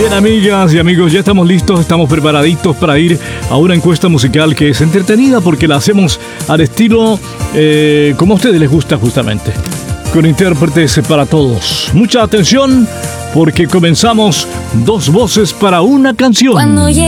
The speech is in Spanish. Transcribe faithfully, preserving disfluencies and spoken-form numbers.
Bien, amigas y amigos, ya estamos listos, estamos preparaditos para ir a una encuesta musical que es entretenida porque la hacemos al estilo eh, como a ustedes les gusta justamente, con intérpretes para todos. Mucha atención porque comenzamos Dos Voces para una Canción. Cuando